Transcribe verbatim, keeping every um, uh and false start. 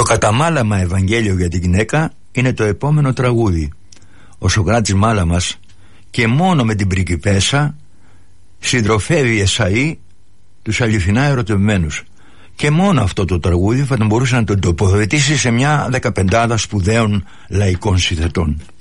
«Καταμάλαμα Ευαγγέλιο για την γυναίκα» είναι το επόμενο τραγούδι. Ο Σωκράτης Μάλαμας και μόνο με την πριγκιπέσσα συντροφεύει Εσαΐ τους αληθινά ερωτευμένους. Και μόνο αυτό το τραγούδι θα μπορούσε να τον τοποθετήσει σε μια δεκαπεντάδα σπουδαίων λαϊκών συνθετών.